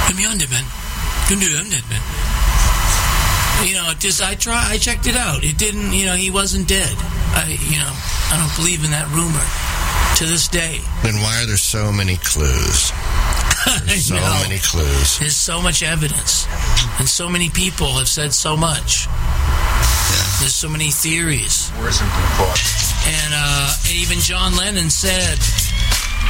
You know, I checked it out. It didn't, you know, he wasn't dead. I don't believe in that rumor to this day. Then why are there so many clues? There's so many clues. There's so much evidence. And so many people have said so much. Yeah. There's so many theories. Where's it been caught? And even John Lennon said